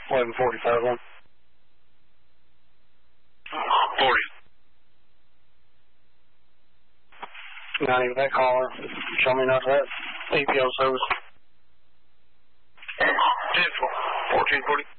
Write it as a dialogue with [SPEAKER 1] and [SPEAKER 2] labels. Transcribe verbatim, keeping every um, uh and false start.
[SPEAKER 1] eleven forty-five one.
[SPEAKER 2] forty.
[SPEAKER 1] Not even that caller. Show me enough of that A P L service.
[SPEAKER 2] ten four. fourteen forty.